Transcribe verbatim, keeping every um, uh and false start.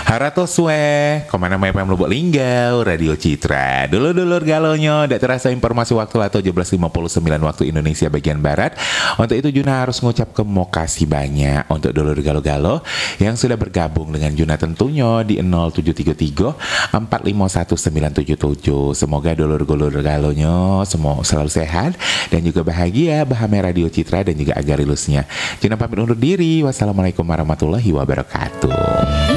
Harato sue, kemana mai pem lubuk linggau, Radio Citra. Dulur-dulur galonyo, dak terasa informasi waktu lah tujuh belas lima puluh sembilan waktu Indonesia bagian Barat. Untuk itu Juna harus ngucap terima kasih banyak untuk dulur galo-galo yang sudah bergabung dengan Juna tentunya di nol tujuh tiga tiga empat lima satu sembilan tujuh tujuh. Semoga dulur-dulur galonyo semua selalu sehat dan juga bahagia bahame Radio Citra dan juga agarilusnya. Juna pamit undur diri. Wassalamualaikum warahmatullahi wabarakatuh.